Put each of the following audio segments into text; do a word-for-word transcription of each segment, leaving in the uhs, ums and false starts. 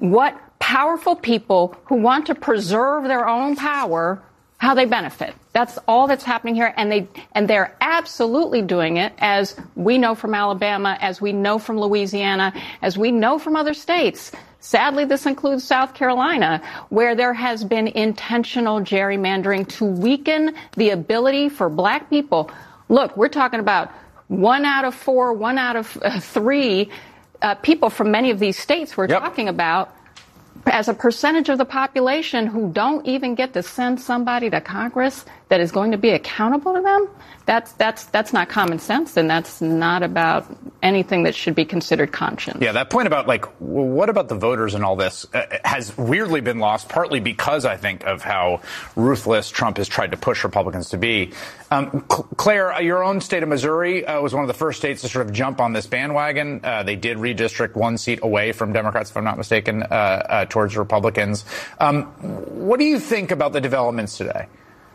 what powerful people who want to preserve their own power, how they benefit. That's all that's happening here. And they and they're absolutely doing it, as we know from Alabama, as we know from Louisiana, as we know from other states. Sadly, this includes South Carolina, where there has been intentional gerrymandering to weaken the ability for black people. Look, we're talking about one out of four, one out of uh, three uh, people from many of these states we're yep. talking about as a percentage of the population who don't even get to send somebody to Congress that is going to be accountable to them. That's that's that's not common sense, and that's not about anything that should be considered conscience. Yeah, that point about, like, well, what about the voters and all this uh, has weirdly been lost, partly because, I think, of how ruthless Trump has tried to push Republicans to be. Um, Claire, your own state of Missouri uh, was one of the first states to sort of jump on this bandwagon. Uh, they did redistrict one seat away from Democrats, if I'm not mistaken, uh, uh, towards Republicans. Um, what do you think about the developments today?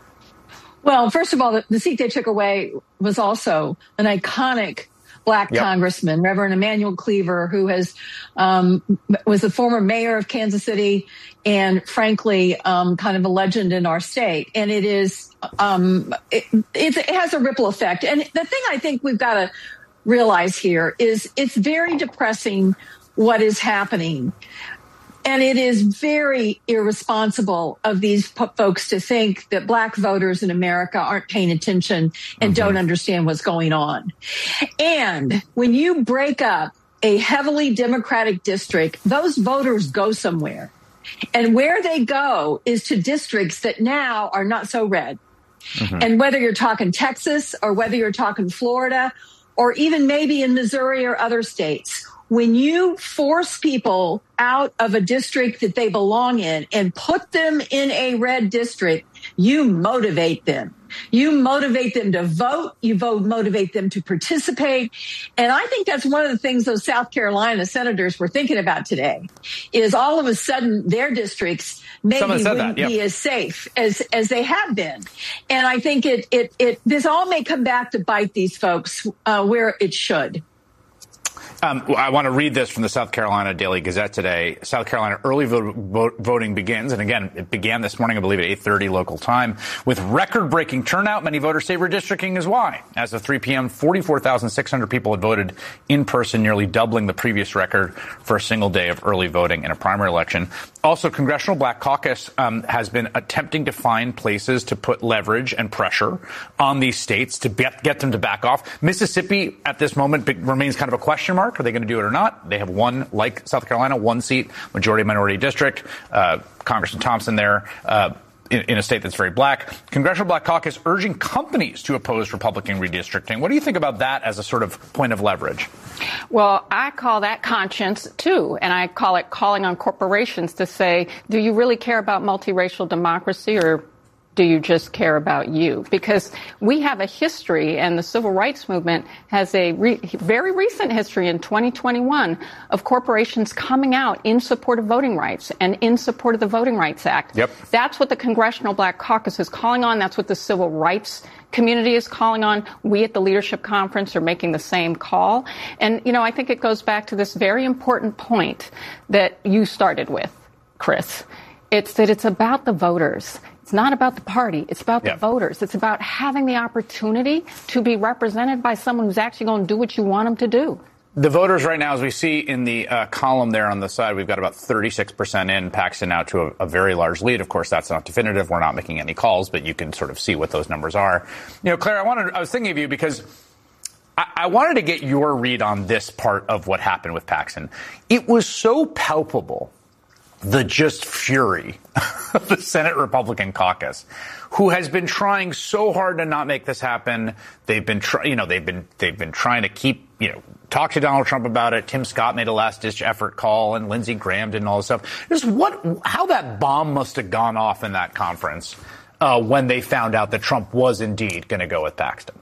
Well, first of all, the, the seat they took away was also an iconic black yep. congressman, Reverend Emanuel Cleaver, who has um, was the former mayor of Kansas City and, frankly, um, kind of a legend in our state. And it is um, it, it has a ripple effect. And the thing I think we've got to realize here is it's very depressing what is happening. And it is very irresponsible of these p- folks to think that black voters in America aren't paying attention and mm-hmm. don't understand what's going on. And when you break up a heavily Democratic district, those voters go somewhere. And where they go is to districts that now are not so red. Mm-hmm. And whether you're talking Texas or whether you're talking Florida or even maybe in Missouri or other states, when you force people out of a district that they belong in and put them in a red district, you motivate them. You motivate them to vote. You vote, motivate them to participate. And I think that's one of the things those South Carolina senators were thinking about today, is all of a sudden their districts maybe wouldn't that, yep. be as safe as, as they have been. And I think it, it, it, this all may come back to bite these folks uh, where it should. Um, I want to read this from the South Carolina Daily Gazette today. South Carolina early vote, vote, voting begins. And again, it began this morning, I believe, at eight thirty local time. With record-breaking turnout, many voters say redistricting is why. As of three p.m., forty-four thousand six hundred people had voted in person, nearly doubling the previous record for a single day of early voting in a primary election. Also, Congressional Black Caucus um, has been attempting to find places to put leverage and pressure on these states to get, get them to back off. Mississippi, at this moment, remains kind of a question mark. Are they going to do it or not? They have one, like South Carolina, one seat, majority minority district. Uh, Congressman Thompson there uh, in, in a state that's very black. Congressional Black Caucus urging companies to oppose Republican redistricting. What do you think about that as a sort of point of leverage? Well, I call that conscience, too, and I call it calling on corporations to say, do you really care about multiracial democracy, or do you just care about you? Because we have a history, and the civil rights movement has a re- very recent history in twenty twenty-one of corporations coming out in support of voting rights and in support of the Voting Rights Act. Yep. That's what the Congressional Black Caucus is calling on. That's what the civil rights community is calling on. We at the Leadership Conference are making the same call. And, you know, I think it goes back to this very important point that you started with, Chris. It's that it's about the voters. It's not about the party. It's about the yeah. voters. It's about having the opportunity to be represented by someone who's actually going to do what you want them to do. The voters right now, as we see in the uh, column there on the side, we've got about thirty-six percent in. Paxton out to a, a very large lead. Of course, that's not definitive. We're not making any calls, but you can sort of see what those numbers are. You know, Claire, I wanted, I was thinking of you because I, I wanted to get your read on this part of what happened with Paxton. It was so palpable, the just fury of the Senate Republican caucus, who has been trying so hard to not make this happen. They've been, try, you know, they've been, they've been trying to keep, you know, talk to Donald Trump about it. Tim Scott made a last-ditch effort call, and Lindsey Graham did and all this stuff. Just what, how that bomb must have gone off in that conference uh, when they found out that Trump was indeed going to go with Paxton.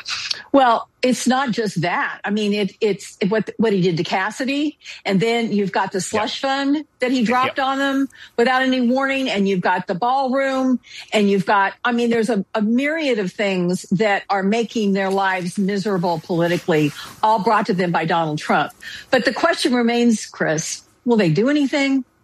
Well, it's not just that. I mean, it, it's what what he did to Cassidy, and then you've got the slush yep. fund that he dropped yep. on them without any warning, and you've got the ballroom, and you've got, I mean, there's a, a myriad of things that are making their lives miserable politically, all brought to them by Donald Trump. But the question remains, Chris, will they do anything?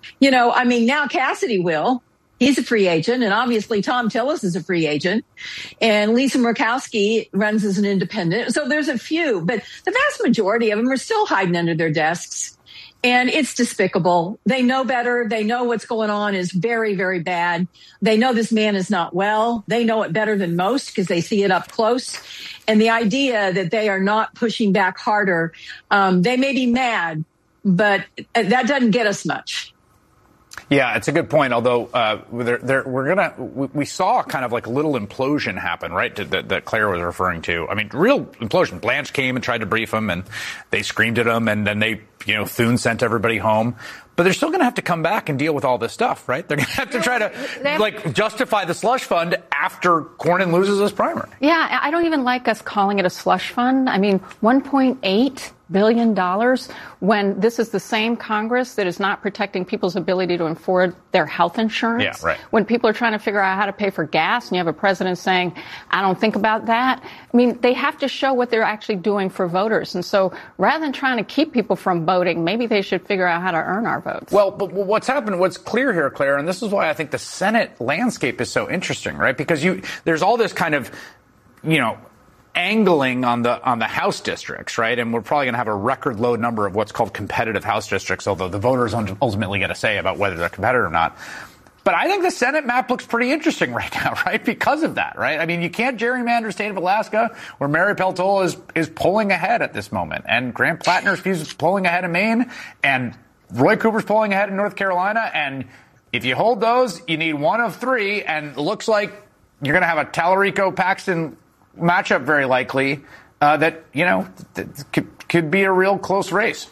You know, I mean, now Cassidy will. He's a free agent, and obviously Tom Tillis is a free agent, and Lisa Murkowski runs as an independent. So there's a few, but the vast majority of them are still hiding under their desks, and it's despicable. They know better. They know what's going on is very, very bad. They know this man is not well. They know it better than most because they see it up close. And the idea that they are not pushing back harder, um, they may be mad, but that doesn't get us much. Yeah, it's a good point. Although uh, they're, they're, we're gonna, we, we saw kind of like a little implosion happen, right? To, that, that Claire was referring to. I mean, real implosion. Blanche came and tried to brief him, and they screamed at him, and then they, you know, Thune sent everybody home. But they're still going to have to come back and deal with all this stuff, right? They're going to have to try to like justify the slush fund after Cornyn loses his primary. Yeah, I don't even like us calling it a slush fund. I mean, one point eight billion dollars when this is the same Congress that is not protecting people's ability to afford their health insurance. Yeah, right. When people are trying to figure out how to pay for gas and you have a president saying, I don't think about that. I mean, they have to show what they're actually doing for voters. And so rather than trying to keep people from voting, maybe they should figure out how to earn our votes. Well, but what's happened, what's clear here, Claire, and this is why I think the Senate landscape is so interesting, right? Because you, there's all this kind of, you know, angling on the on the House districts, right? And we're probably going to have a record low number of what's called competitive House districts, although the voters ultimately get a say about whether they're competitive or not. But I think the Senate map looks pretty interesting right now, right? Because of that, right? I mean, you can't gerrymander state of Alaska, where Mary Peltola is is pulling ahead at this moment, and Grant Plattner's is pulling ahead in Maine, and Roy Cooper's pulling ahead in North Carolina. And if you hold those, you need one of three, and it looks like you're going to have a Tallarico-Paxton matchup very likely uh, that, you know, th- could, could be a real close race.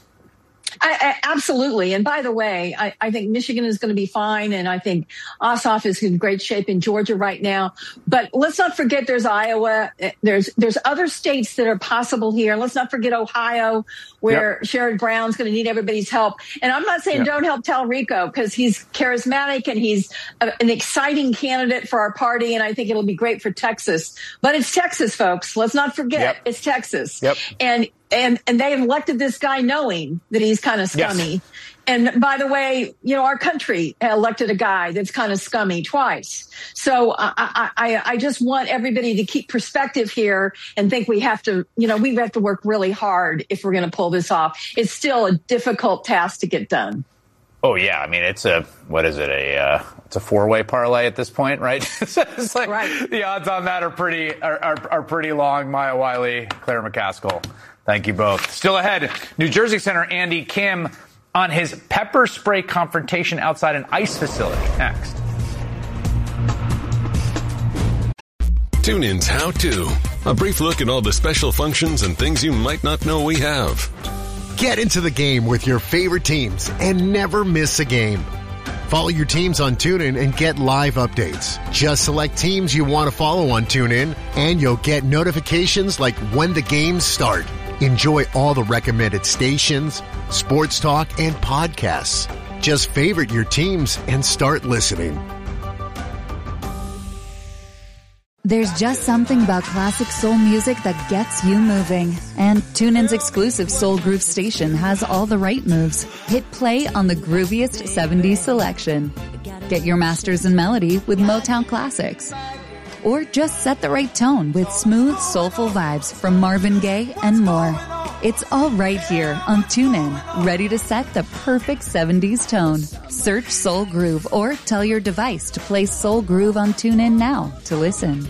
I, I, absolutely. And by the way, I, I think Michigan is going to be fine. And I think Ossoff is in great shape in Georgia right now. But let's not forget there's Iowa. There's there's other states that are possible here. Let's not forget Ohio, where yep. Sherrod Brown's going to need everybody's help. And I'm not saying yep. don't help Tallarico, because he's charismatic and he's a, an exciting candidate for our party. And I think it'll be great for Texas. But it's Texas, folks. Let's not forget yep. it's Texas. Yep. And And and they elected this guy knowing that he's kind of scummy. Yes. And by the way, you know, our country elected a guy that's kind of scummy twice. So I, I, I just want everybody to keep perspective here and think we have to, you know, we have to work really hard if we're going to pull this off. It's still a difficult task to get done. Oh, yeah. I mean, it's a, what is it? A, uh, it's a four-way parlay at this point, right? It's like right. The odds on that are pretty, are, are, are pretty long. Maya Wiley, Claire McCaskill. Thank you both. Still ahead, New Jersey Senator Andy Kim on his pepper spray confrontation outside an ICE facility. Next. TuneIn's How To. A brief look at all the special functions and things you might not know we have. Get into the game with your favorite teams and never miss a game. Follow your teams on TuneIn and get live updates. Just select teams you want to follow on TuneIn, and you'll get notifications like when the games start. Enjoy all the recommended stations, sports talk, and podcasts. Just favorite your teams and start listening. There's just something about classic soul music that gets you moving. And TuneIn's exclusive Soul Groove station has all the right moves. Hit play on the grooviest seventies selection. Get your masters in melody with Motown classics. Or just set the right tone with smooth, soulful vibes from Marvin Gaye and more. It's all right here on TuneIn, ready to set the perfect seventies tone. Search Soul Groove or tell your device to play Soul Groove on TuneIn now to listen.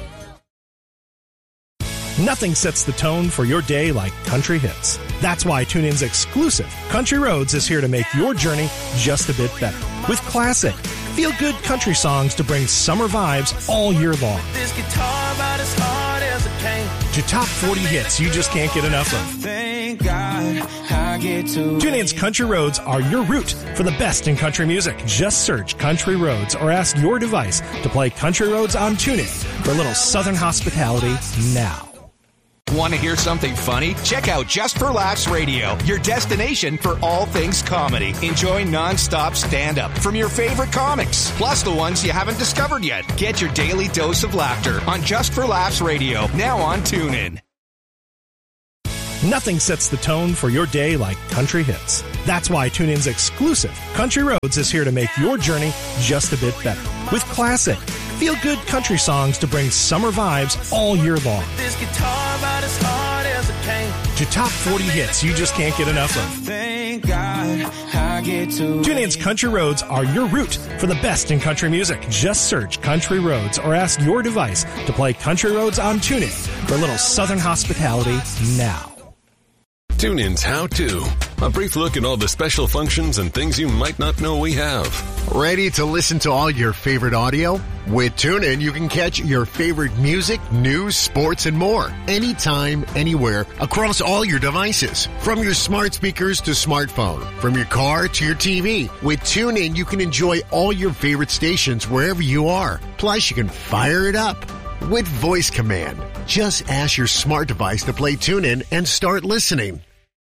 Nothing sets the tone for your day like country hits. That's why TuneIn's exclusive Country Roads is here to make your journey just a bit better. With classic, feel-good country songs to bring summer vibes all year long. This guitar about as hard as it came. To top forty hits you just can't get enough of. Thank God I get to TuneIn's Country Roads are your route for the best in country music. Just search Country Roads or ask your device to play Country Roads on TuneIn for a little Southern hospitality now. Want to hear something funny? Check out Just for Laughs Radio, your destination for all things comedy. Enjoy non-stop stand-up from your favorite comics, plus the ones you haven't discovered yet. Get your daily dose of laughter on Just for Laughs Radio, now on TuneIn. Nothing sets the tone for your day like country hits. That's why TuneIn's exclusive Country Roads is here to make your journey just a bit better. With classic, feel-good country songs to bring summer vibes all year long. This guitar about as hard as it can. To top forty hits you just can't get enough of. Thank God I get to TuneIn's Country Roads are your route for the best in country music. Just search Country Roads or ask your device to play Country Roads on TuneIn for a little Southern hospitality now. TuneIn's How To. A brief look at all the special functions and things you might not know we have. Ready to listen to all your favorite audio? With TuneIn, you can catch your favorite music, news, sports, and more. Anytime, anywhere, across all your devices. From your smart speakers to smartphone. From your car to your T V. With TuneIn, you can enjoy all your favorite stations wherever you are. Plus, you can fire it up with voice command. Just ask your smart device to play TuneIn and start listening.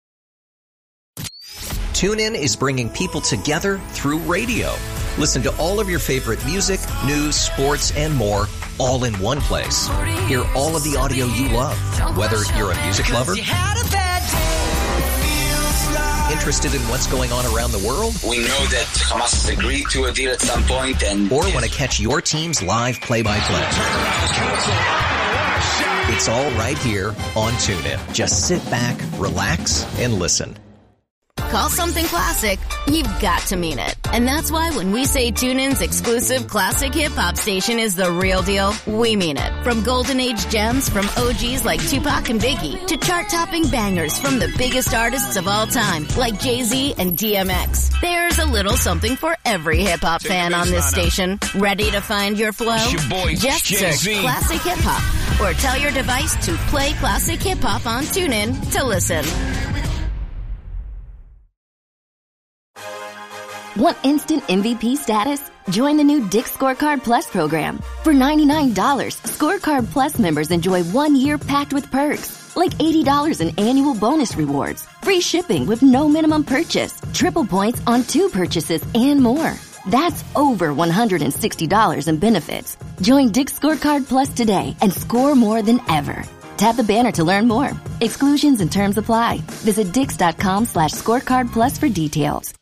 TuneIn is bringing people together through radio. Listen to all of your favorite music, news, sports, and more, all in one place. Hear all of the audio you love, whether you're a music lover, interested in what's going on around the world, we know that Hamas has agreed to a deal at some point, and or want to catch your team's live play-by-play. It's all right here on TuneIn. Just sit back, relax, and listen. Call something classic, you've got to mean it. And that's why when we say TuneIn's exclusive classic hip-hop station is the real deal, we mean it. From golden age gems from O Gs like Tupac and Biggie to chart-topping bangers from the biggest artists of all time like Jay-Z and D M X. There's a little something for every hip-hop fan on this station. Ready to find your flow? Your boy, Just Jay-Z. search Classic Hip-Hop or tell your device to play Classic Hip-Hop on TuneIn to listen. Want instant M V P status? Join the new Dick's Scorecard Plus program. For ninety-nine dollars, Scorecard Plus members enjoy one year packed with perks, like eighty dollars in annual bonus rewards, free shipping with no minimum purchase, triple points on two purchases, and more. That's over one hundred sixty dollars in benefits. Join Dick's Scorecard Plus today and score more than ever. Tap the banner to learn more. Exclusions and terms apply. Visit dix.com slash scorecard plus for details.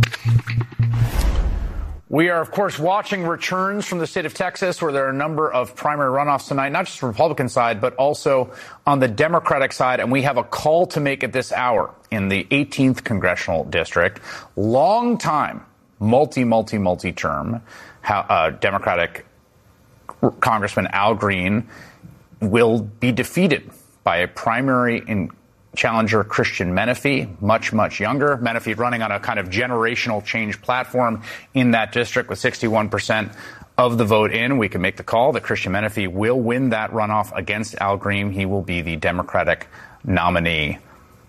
We are, of course, watching returns from the state of Texas, where there are a number of primary runoffs tonight, not just the Republican side, but also on the Democratic side. And we have a call to make at this hour in the eighteenth congressional district. Long time, multi, multi, multi-term uh, Democratic Congressman Al Green will be defeated by a primary in challenger Christian Menefee, much, much younger. Menefee running on a kind of generational change platform in that district with sixty-one percent of the vote in. We can make the call that Christian Menefee will win that runoff against Al Green. He will be the Democratic nominee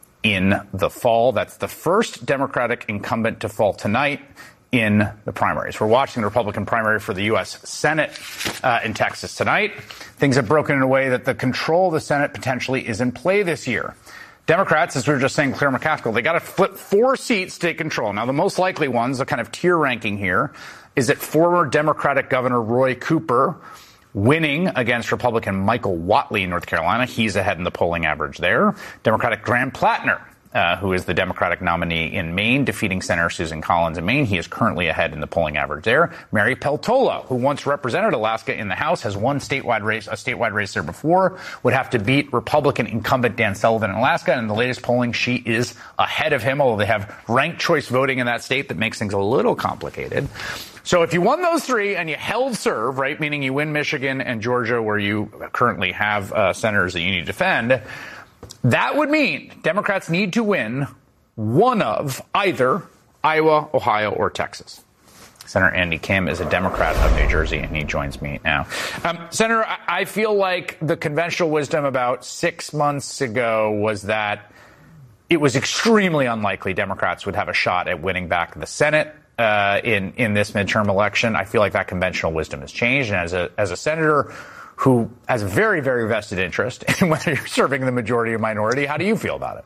in the fall. That's the first Democratic incumbent to fall tonight in the primaries. We're watching the Republican primary for the U S Senate uh, in Texas tonight. Things have broken in a way that the control of the Senate potentially is in play this year. Democrats, as we were just saying, Claire McCaskill, they got to flip four seats to take control. Now, the most likely ones, the kind of tier ranking here, is that former Democratic Governor Roy Cooper winning against Republican Michael Whatley in North Carolina. He's ahead in the polling average there. Democratic Graham Plattner, uh, who is the Democratic nominee in Maine, defeating Senator Susan Collins in Maine. He is currently ahead in the polling average there. Mary Peltola, who once represented Alaska in the House, has won statewide race, a statewide race there before, would have to beat Republican incumbent Dan Sullivan in Alaska. And in the latest polling, she is ahead of him, although they have ranked choice voting in that state that makes things a little complicated. So if you won those three and you held serve, right, meaning you win Michigan and Georgia, where you currently have uh, senators that you need to defend, that would mean Democrats need to win one of either Iowa, Ohio, or Texas. Senator Andy Kim is a Democrat of New Jersey, and he joins me now. Um, Senator, I feel like the conventional wisdom about six months ago was that it was extremely unlikely Democrats would have a shot at winning back the Senate uh, in in this midterm election. I feel like that conventional wisdom has changed, and as a as a senator who has a very, very vested interest in whether you're serving the majority or minority, how do you feel about it?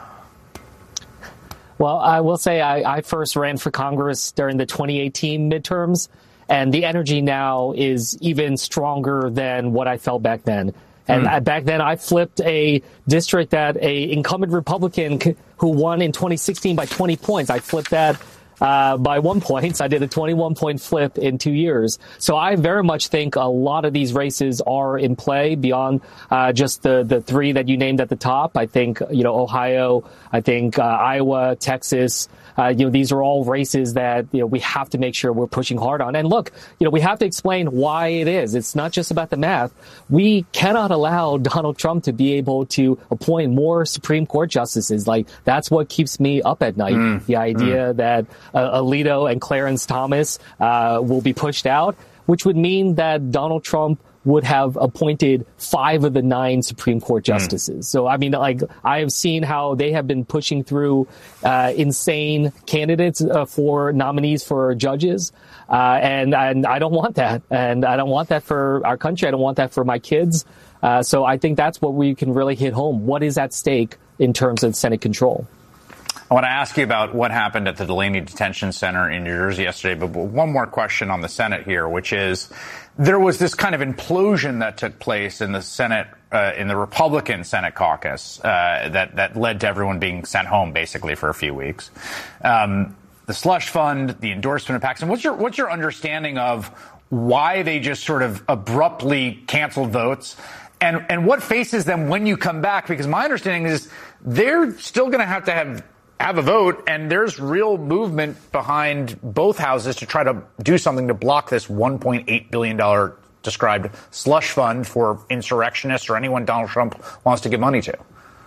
Well, I will say I, I first ran for Congress during the twenty eighteen midterms, and the energy now is even stronger than what I felt back then. And Hmm. back then, I flipped a district that a incumbent Republican c- who won in twenty sixteen by twenty points. I flipped that uh, by one point. I did a twenty-one point flip in two years. So I very much think a lot of these races are in play beyond uh, just the, the three that you named at the top. I think, you know, Ohio, I think uh, Iowa, Texas. Uh, you know, these are all races that, you know, we have to make sure we're pushing hard on. And look, you know, we have to explain why it is. It's not just about the math. We cannot allow Donald Trump to be able to appoint more Supreme Court justices. Like, that's what keeps me up at night. Mm. The idea Mm. that uh, Alito and Clarence Thomas uh, will be pushed out, which would mean that Donald Trump would have appointed five of the nine Supreme Court justices. Mm. So, I mean, like, I have seen how they have been pushing through uh, insane candidates uh, for nominees for judges. Uh, and, and I don't want that. And I don't want that for our country. I don't want that for my kids. Uh, so I think that's what we can really hit home. What is at stake in terms of Senate control? I want to ask you about what happened at the Delaney Detention Center in New Jersey yesterday, but one more question on the Senate here, which is there was this kind of implosion that took place in the Senate, uh, in the Republican Senate caucus, uh, that, that led to everyone being sent home basically for a few weeks. Um, the slush fund, the endorsement of Paxton. What's your, what's your understanding of why they just sort of abruptly canceled votes? And, and what faces them when you come back? Because my understanding is they're still going to have to have have a vote, and there's real movement behind both houses to try to do something to block this one point eight billion dollars described slush fund for insurrectionists or anyone Donald Trump wants to give money to.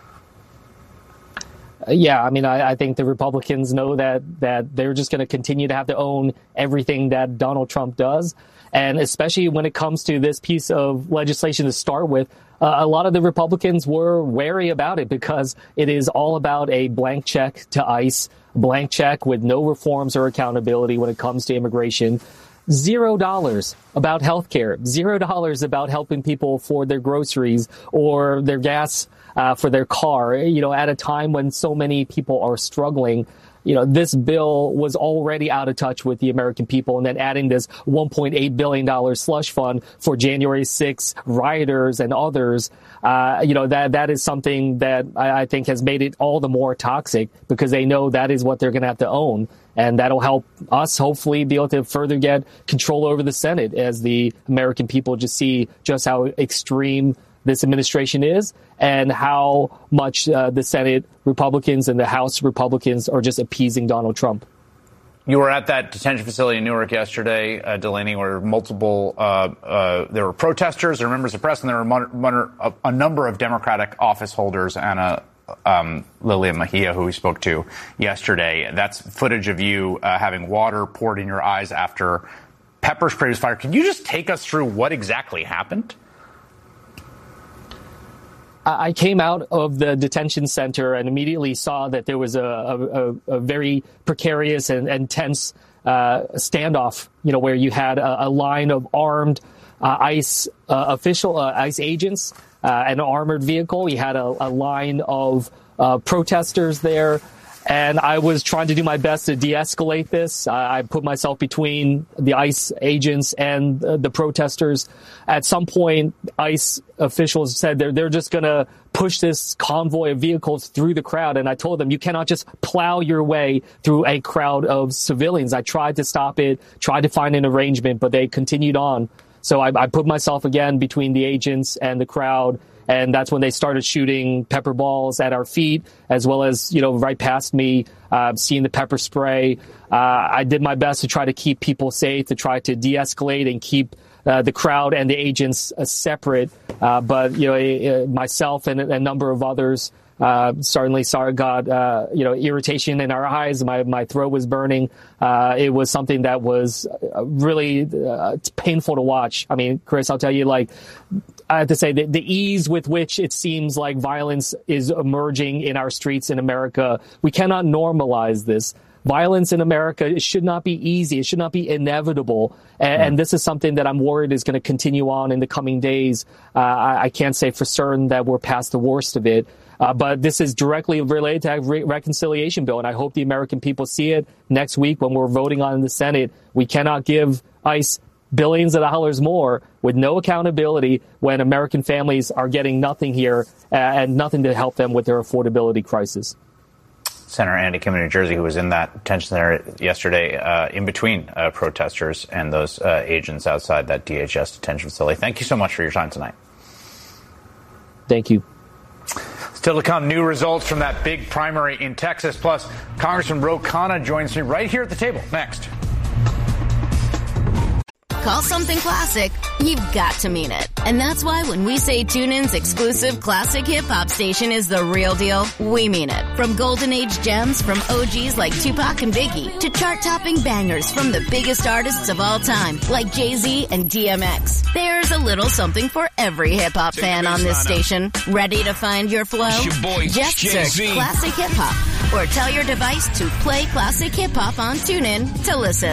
Yeah, I mean, I, I think the Republicans know that that they're just going to continue to have to own everything that Donald Trump does. And especially when it comes to this piece of legislation to start with, uh, a lot of the Republicans were wary about it because it is all about a blank check to ICE, blank check with no reforms or accountability when it comes to immigration. Zero dollars about health care, zero dollars about helping people afford their groceries or their gas uh, for their car, you know, at a time when so many people are struggling. You know, this bill was already out of touch with the American people, and then adding this one point eight billion dollars slush fund for January sixth rioters and others, uh, you know, that that is something that I, I think has made it all the more toxic because they know that is what they're going to have to own. And that'll help us hopefully be able to further get control over the Senate as the American people just see just how extreme this administration is and how much uh, the Senate Republicans and the House Republicans are just appeasing Donald Trump. You were at that detention facility in Newark yesterday, uh, Delaney, where multiple, uh, uh, there were protesters, there were members of the press, and there were mon- mon- a, a number of Democratic office holders, Anna um, Lillian Mejia, who we spoke to yesterday. That's footage of you uh, having water poured in your eyes after pepper spray was fired. Can you just take us through what exactly happened? I came out of the detention center and immediately saw that there was a, a, a very precarious and, and tense uh, standoff, you know, where you had a, a line of armed uh, ICE uh, official, uh, ICE agents, uh, an armored vehicle. You had a, a line of uh, protesters there. And I was trying to do my best to de-escalate this. I, I put myself between the ICE agents and uh, the protesters. At some point, ICE officials said they're, they're just going to push this convoy of vehicles through the crowd. And I told them, you cannot just plow your way through a crowd of civilians. I tried to stop it, tried to find an arrangement, but they continued on. So I, I put myself again between the agents and the crowd. And that's when they started shooting pepper balls at our feet, as well as, you know, right past me, uh, seeing the pepper spray. Uh, I did my best to try to keep people safe, to try to de-escalate and keep uh, the crowd and the agents uh, separate. Uh, but, you know, uh, myself and a number of others uh, certainly saw, got, uh, you know, irritation in our eyes. My, my throat was burning. Uh, it was something that was really uh, painful to watch. I mean, Chris, I'll tell you, like, I have to say that the ease with which it seems like violence is emerging in our streets in America, we cannot normalize this. Violence in America, it should not be easy. It should not be inevitable. And, and this is something that I'm worried is going to continue on in the coming days. Uh, I, I can't say for certain that we're past the worst of it. Uh, but this is directly related to the re- reconciliation bill. And I hope the American people see it next week when we're voting on in the Senate. We cannot give ICE billions of dollars more with no accountability when American families are getting nothing here uh, and nothing to help them with their affordability crisis. Senator Andy Kim in New Jersey, who was in that detention center yesterday uh, in between uh, protesters and those uh, agents outside that D H S detention facility. Thank you so much for your time tonight. Thank you. Still to come, new results from that big primary in Texas. Plus, Congressman Ro Khanna joins me right here at the table. Next. Call something classic, you've got to mean it. And that's why when we say TuneIn's exclusive classic hip-hop station is the real deal, we mean it. From Golden Age gems from O Gs like Tupac and Biggie to chart-topping bangers from the biggest artists of all time like Jay-Z and D M X. There's a little something for every hip-hop fan on this station. Ready to find your flow? It's your boy, Just Jay-Z. search Classic Hip-Hop or tell your device to play Classic Hip-Hop on TuneIn to listen.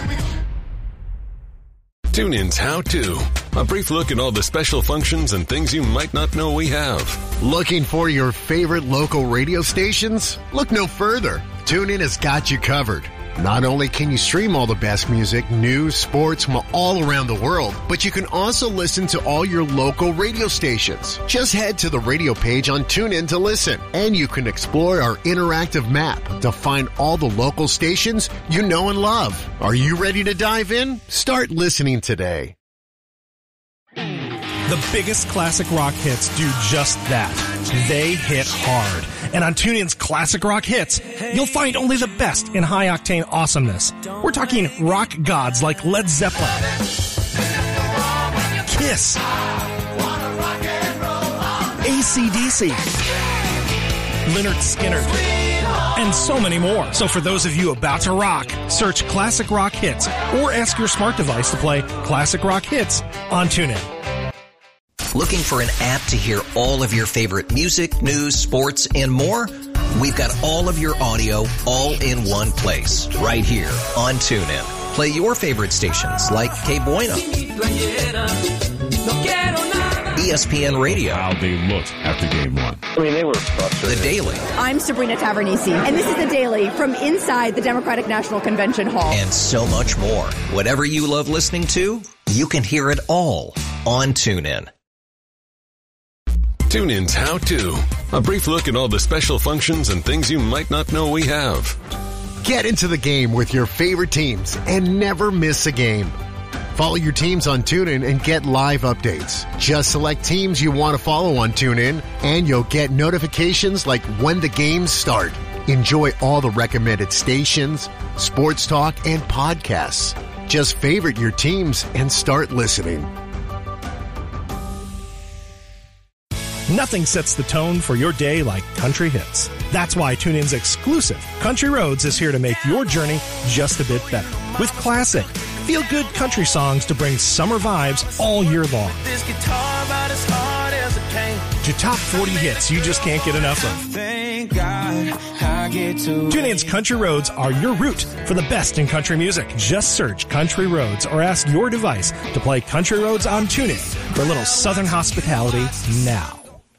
TuneIn's How To. A brief look at all the special functions and things you might not know we have. Looking for your favorite local radio stations? Look no further. TuneIn has got you covered. Not only can you stream all the best music, news, sports from all around the world, but you can also listen to all your local radio stations. Just head to the radio page on TuneIn to listen, and you can explore our interactive map to find all the local stations you know and love. Are you ready to dive in? Start listening today. The biggest classic rock hits do just that. They hit hard. And on TuneIn's Classic Rock Hits, you'll find only the best in high-octane awesomeness. We're talking rock gods like Led Zeppelin, Kiss, A C D C, Lynyrd Skynyrd, and so many more. So for those of you about to rock, search Classic Rock Hits or ask your smart device to play Classic Rock Hits on TuneIn. Looking for an app to hear all of your favorite music, news, sports, and more? We've got all of your audio all in one place, right here on TuneIn. Play your favorite stations like K Bueno, E S P N Radio. How they looked after game one. I mean, they were frustrated. The Daily. I'm Sabrina Tavernisi, and this is The Daily from inside the Democratic National Convention Hall. And so much more. Whatever you love listening to, you can hear it all on TuneIn. TuneIn's How To. A brief look at all the special functions and things you might not know we have. Get into the game with your favorite teams and never miss a game. Follow your teams on TuneIn and get live updates. Just select teams you want to follow on TuneIn, and you'll get notifications like when the games start. Enjoy all the recommended stations, sports talk, and podcasts. Just favorite your teams and start listening. Nothing sets the tone for your day like country hits. That's why TuneIn's exclusive Country Roads is here to make your journey just a bit better. With classic, feel-good country songs to bring summer vibes all year long. This guitar about as hard as a cane. To top forty hits you just can't get enough of. Thank God I get to TuneIn's Country Roads are your route for the best in country music. Just search Country Roads or ask your device to play Country Roads on TuneIn for a little Southern hospitality now.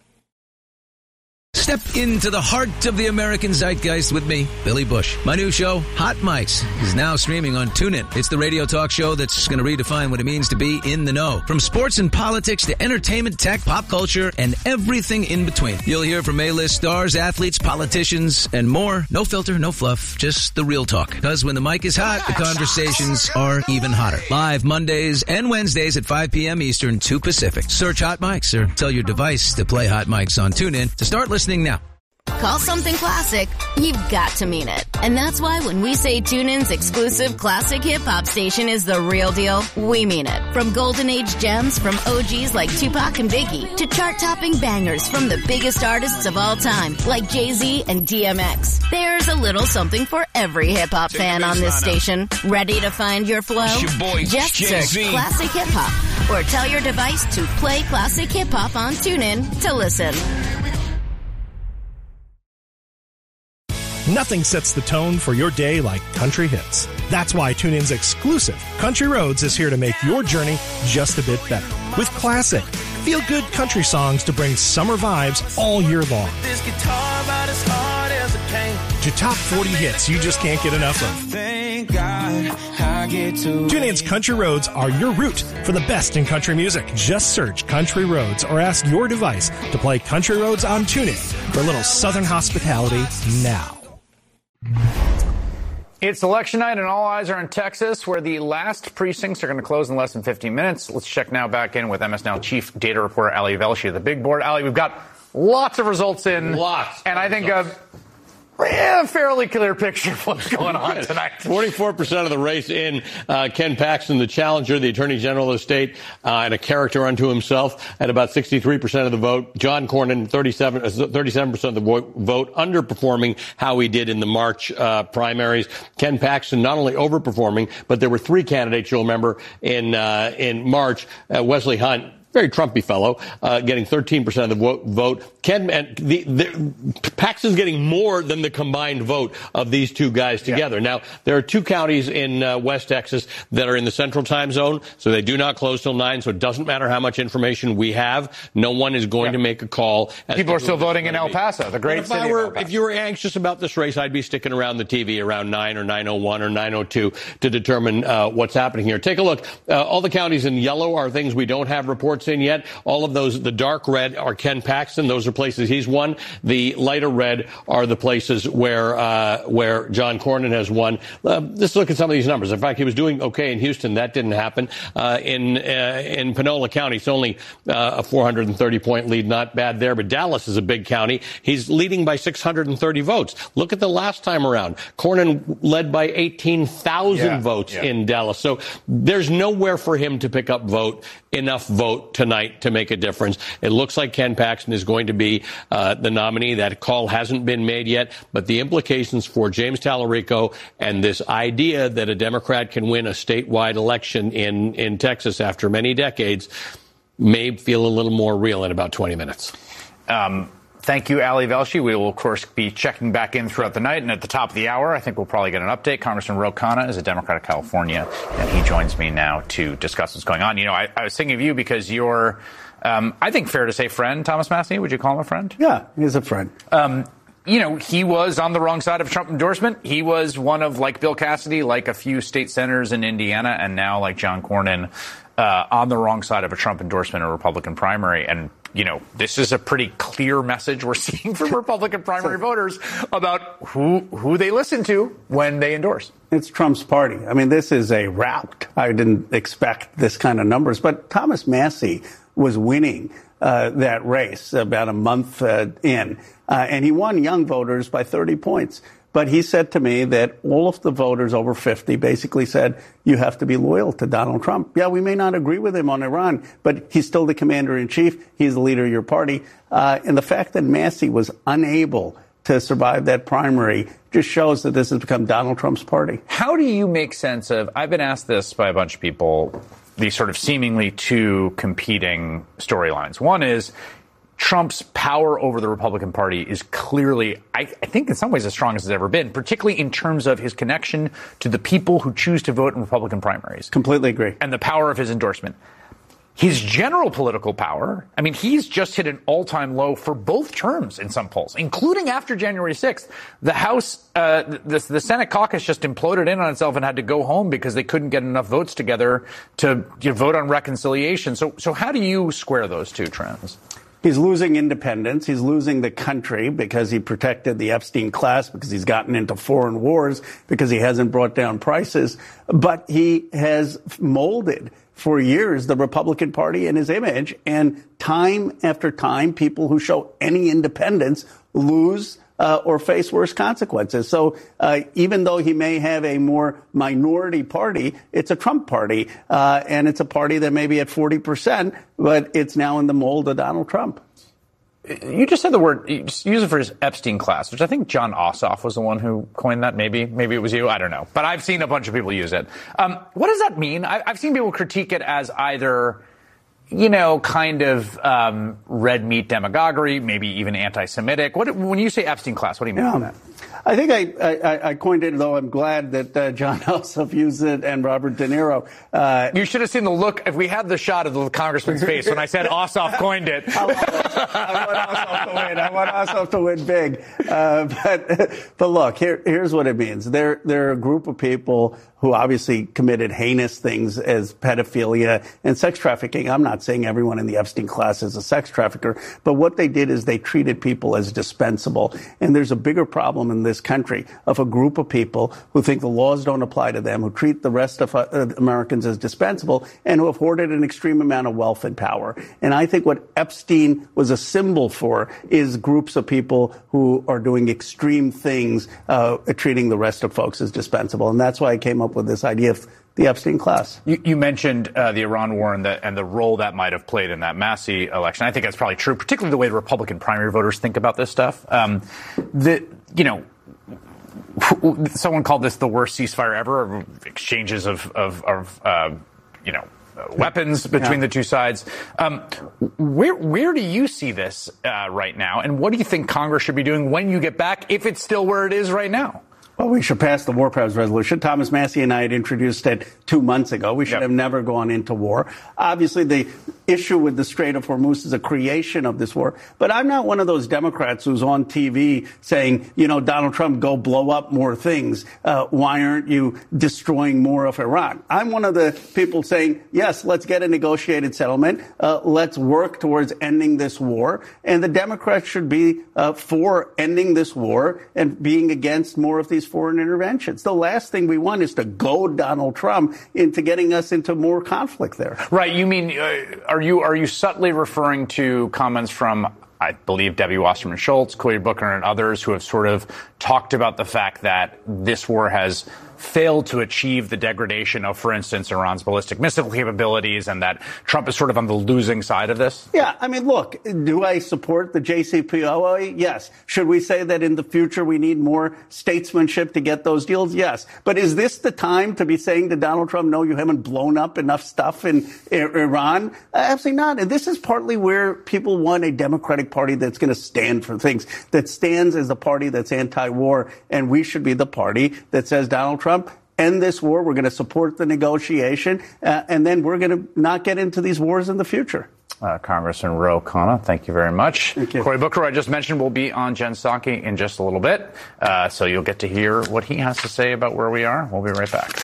Step into the heart of the American zeitgeist with me, Billy Bush. My new show, Hot Mics, is now streaming on TuneIn. It's the radio talk show that's going to redefine what it means to be in the know. From sports and politics to entertainment, tech, pop culture, and everything in between. You'll hear from A-list stars, athletes, politicians, and more. No filter, no fluff, just the real talk. Because when the mic is hot, the conversations are even hotter. Live Mondays and Wednesdays at five p.m. Eastern, two Pacific. Search Hot Mics or tell your device to play Hot Mics on TuneIn to start listening now. Call something classic, you've got to mean it. And that's why when we say TuneIn's exclusive classic hip-hop station is the real deal, we mean it. From Golden Age gems from O Gs like Tupac and Biggie to chart-topping bangers from the biggest artists of all time like Jay-Z and D M X. There's a little something for every hip-hop fan on this station. Ready to find your flow? It's your boy, Just Jay-Z. search Classic Hip-Hop or tell your device to play Classic Hip-Hop on TuneIn to listen. Nothing sets the tone for your day like country hits. That's why TuneIn's exclusive Country Roads is here to make your journey just a bit better. With classic, feel-good country songs to bring summer vibes all year long. This guitar about as hard as a cane. To top forty hits you just can't get enough of. Thank God I get to. TuneIn's Country Roads are your route for the best in country music. Just search Country Roads or ask your device to play Country Roads on TuneIn for a little Southern hospitality now. It's election night and all eyes are in Texas, where the last precincts are going to close in less than fifteen minutes. Let's check now back in with M S Now chief data reporter Ali Velshi of the Big Board. Ali, we've got lots of results in. Lots. And I think a yeah, fairly clear picture of what's going on tonight. forty-four percent of the race in. Uh, Ken Paxton, the challenger, the attorney general of the state, uh, and a character unto himself, at about sixty-three percent of the vote. John Cornyn, thirty-seven, thirty-seven percent of the vote, underperforming how he did in the March uh, primaries. Ken Paxton not only overperforming, but there were three candidates, you'll remember, in uh, in March. Uh, Wesley Hunt, very Trumpy fellow, uh, getting thirteen percent of the vote. Ken and the, the Paxton's getting more than the combined vote of these two guys together. Yeah. Now, there are two counties in uh, West Texas that are in the central time zone, so they do not close till nine, so it doesn't matter how much information we have. No one is going yeah. to make a call. People are still voting in El Paso, the great if city I were, of El Paso. If you were anxious about this race, I'd be sticking around the T V around nine or nine oh one or nine oh two to determine uh, what's happening here. Take a look. Uh, all the counties in yellow are things we don't have reports in yet. All of those, the dark red are Ken Paxton. Those are places he's won. The lighter red are the places where uh, where John Cornyn has won. Uh, let's look at some of these numbers. In fact, he was doing okay in Houston. That didn't happen. Uh, in uh, in Panola County, it's only uh, a four hundred thirty point lead. Not bad there. But Dallas is a big county. He's leading by six hundred thirty votes. Look at the last time around. Cornyn led by eighteen thousand yeah, votes yeah. in Dallas. So there's nowhere for him to pick up vote, enough vote tonight to make a difference. It looks like Ken Paxton is going to be uh, the nominee. That call hasn't been made yet, but the implications for James Tallarico and this idea that a Democrat can win a statewide election in, in Texas after many decades may feel a little more real in about twenty minutes. Um, Thank you, Ali Velshi. We will, of course, be checking back in throughout the night. And at the top of the hour, I think we'll probably get an update. Congressman Ro Khanna is a Democrat of California, and he joins me now to discuss what's going on. You know, I, I was thinking of you because you're, um, I think, fair to say friend, Thomas Massie. Would you call him a friend? Yeah, he's a friend. Um, you know, he was on the wrong side of Trump endorsement. He was one of, like Bill Cassidy, like a few state senators in Indiana, and now, like John Cornyn, uh, on the wrong side of a Trump endorsement in a Republican primary. And you know, this is a pretty clear message we're seeing from Republican primary voters about who who they listen to when they endorse. It's Trump's party. I mean, this is a rout. I didn't expect this kind of numbers, but Thomas Massie was winning uh, that race about a month uh, in, uh, and he won young voters by thirty points. But he said to me that all of the voters over fifty basically said, you have to be loyal to Donald Trump. Yeah, we may not agree with him on Iran, but he's still the commander in chief. He's the leader of your party. Uh, and the fact that Massie was unable to survive that primary just shows that this has become Donald Trump's party. How do you make sense of, I've been asked this by a bunch of people, these sort of seemingly two competing storylines. One is, Trump's power over the Republican Party is clearly, I, I think in some ways, as strong as it's ever been, particularly in terms of his connection to the people who choose to vote in Republican primaries. Completely agree. And the power of his endorsement. His general political power, I mean, he's just hit an all-time low for both terms in some polls, including after January sixth. The House, uh, the, the Senate caucus just imploded in on itself and had to go home because they couldn't get enough votes together to you know, vote on reconciliation. So, so how do you square those two trends? He's losing independence. He's losing the country because he protected the Epstein class, because he's gotten into foreign wars, because he hasn't brought down prices. But he has molded for years the Republican Party and his image. And time after time, people who show any independence lose Uh, or face worse consequences. So uh, even though he may have a more minority party, it's a Trump party. Uh, and it's a party that may be at forty percent, but it's now in the mold of Donald Trump. You just said the word, you just use it for his Epstein class, which I think John Ossoff was the one who coined that. Maybe, maybe it was you. I don't know. But I've seen a bunch of people use it. Um, what does that mean? I, I've seen people critique it as either you know, kind of um, red meat demagoguery, maybe even anti-Semitic. What, when you say Epstein class, what do you mean yeah. by that? I think I, I, I coined it, though I'm glad that uh, John Ossoff used it and Robert De Niro. Uh, you should have seen the look. If we had the shot of the congressman's face when I said Ossoff coined it. I, I want Ossoff to win. I want Ossoff to win big. Uh, but, but look, here, here's what it means. They're, they're a group of people who obviously committed heinous things as pedophilia and sex trafficking. I'm not saying everyone in the Epstein class is a sex trafficker, but what they did is they treated people as dispensable. And there's a bigger problem in this country of a group of people who think the laws don't apply to them, who treat the rest of uh, Americans as dispensable, and who have hoarded an extreme amount of wealth and power. And I think what Epstein was a symbol for is groups of people who are doing extreme things, uh, treating the rest of folks as dispensable. And that's why I came up with this idea of the Epstein class. You, you mentioned uh, the Iran war and the, and the role that might have played in that Massey election. I think that's probably true, particularly the way the Republican primary voters think about this stuff. Um, the, you know, someone called this the worst ceasefire ever, exchanges of, of, of uh, you know, weapons between yeah. the two sides. Um, where where do you see this uh, right now, and what do you think Congress should be doing when you get back, if it's still where it is right now? Well, we should pass the war powers resolution. Thomas Massey and I had introduced it two months ago. We should yep. have never gone into war. Obviously, the issue with the Strait of Hormuz is a creation of this war. But I'm not one of those Democrats who's on T V saying, you know, Donald Trump, go blow up more things. Uh, why aren't you destroying more of Iran? I'm one of the people saying, yes, let's get a negotiated settlement. Uh, let's work towards ending this war. And the Democrats should be uh, for ending this war and being against more of these foreign interventions. The last thing we want is to goad Donald Trump into getting us into more conflict there. Right. You mean, uh, are you are you subtly referring to comments from, I believe, Debbie Wasserman Schultz, Cory Booker, and others who have sort of talked about the fact that this war has failed to achieve the degradation of, for instance, Iran's ballistic missile capabilities, and that Trump is sort of on the losing side of this? Yeah, I mean, look, do I support the J C P O A? Yes. Should we say that in the future we need more statesmanship to get those deals? Yes. But is this the time to be saying to Donald Trump, no, you haven't blown up enough stuff in Iran? Uh, absolutely not. And this is partly where people want a Democratic Party that's going to stand for things, that stands as a party that's anti-war. And we should be the party that says, Donald Trump, end this war. We're going to support the negotiation, uh, and then we're going to not get into these wars in the future. Uh, Congressman Ro Khanna, thank you very much. Thank you. Cory Booker, I just mentioned, will be on Jen Psaki in just a little bit, uh, so you'll get to hear what he has to say about where we are. We'll be right back.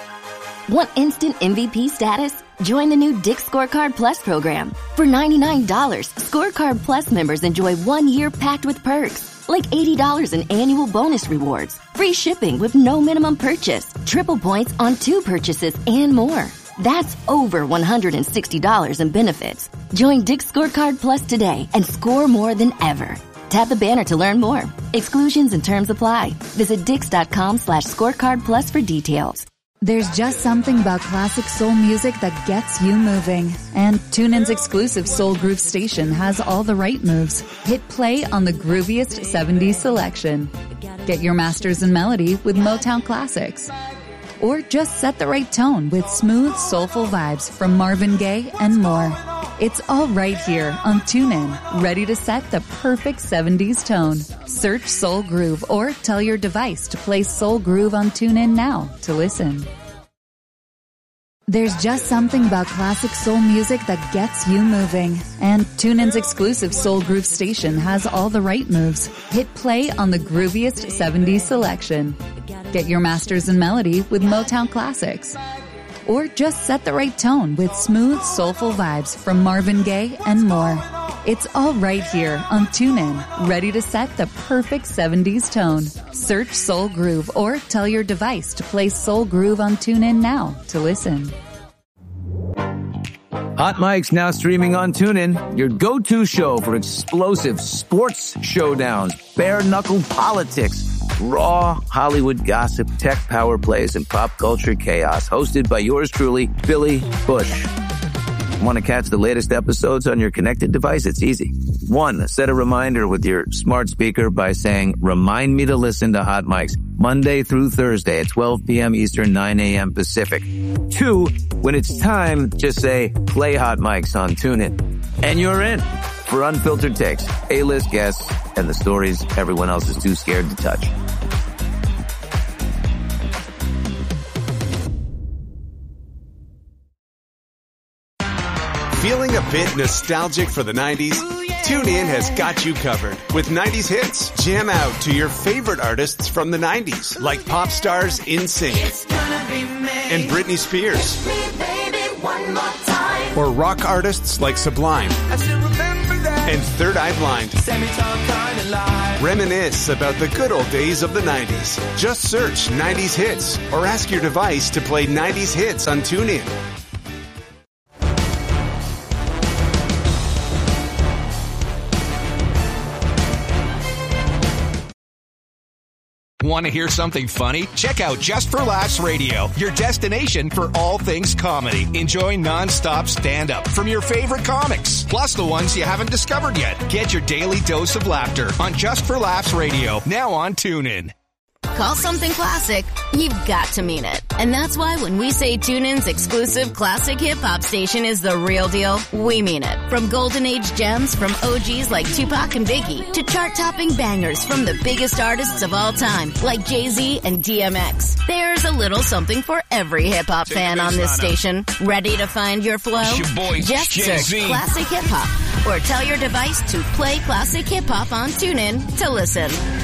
Want instant M V P status? Join the new Dick's Scorecard Plus program. For ninety-nine dollars, Scorecard Plus members enjoy one year packed with perks, like eighty dollars in annual bonus rewards, free shipping with no minimum purchase, triple points on two purchases, and more. That's over one hundred sixty dollars in benefits. Join Dick's Scorecard Plus today and score more than ever. Tap the banner to learn more. Exclusions and terms apply. Visit dix.com slash scorecard plus for details. There's just something about classic soul music that gets you moving. And TuneIn's exclusive Soul Groove station has all the right moves. Hit play on the grooviest seventies selection. Get your masters in melody with Motown Classics. Or just set the right tone with smooth, soulful vibes from Marvin Gaye and more. It's all right here on TuneIn, ready to set the perfect seventies tone. Search Soul Groove or tell your device to play Soul Groove on TuneIn now to listen. There's just something about classic soul music that gets you moving. And TuneIn's exclusive Soul Groove station has all the right moves. Hit play on the grooviest seventies selection. Get your masters in melody with Motown Classics. Or just set the right tone with smooth, soulful vibes from Marvin Gaye and more. It's all right here on TuneIn, ready to set the perfect seventies tone. Search Soul Groove or tell your device to play Soul Groove on TuneIn now to listen. Hot Mike's now streaming on TuneIn, your go-to show for explosive sports showdowns, bare-knuckle politics, raw Hollywood gossip, tech power plays, and pop culture chaos. Hosted by yours truly, Billy Bush. Want to catch the latest episodes on your connected device? It's easy. One, set a reminder with your smart speaker by saying, remind me to listen to Hot Mike's. Monday through Thursday at twelve p.m. Eastern, nine a.m. Pacific. Two, when it's time, just say, play Hot Mics on TuneIn. And you're in for unfiltered takes, A-list guests, and the stories everyone else is too scared to touch. Feeling a bit nostalgic for the nineties? TuneIn has got you covered with nineties hits. Jam out to your favorite artists from the nineties, like pop stars NSYNC and Britney Spears, or rock artists like Sublime and Third Eye Blind. Reminisce about the good old days of the nineties. Just search nineties hits or ask your device to play nineties hits on TuneIn. Want to hear something funny? Check out Just for Laughs Radio, your destination for all things comedy. Enjoy nonstop stand-up from your favorite comics, plus the ones you haven't discovered yet. Get your daily dose of laughter on Just for Laughs Radio, now on TuneIn. Call something classic, you've got to mean it. And that's why when we say TuneIn's exclusive classic hip-hop station is the real deal, we mean it. From golden age gems from O Gs like Tupac and Biggie to chart-topping bangers from the biggest artists of all time like Jay-Z and D M X. There's a little something for every hip-hop fan on this station. Ready to find your flow? Your boy, Just search Jay-Z. Classic Hip-Hop or tell your device to play Classic Hip-Hop on TuneIn to listen.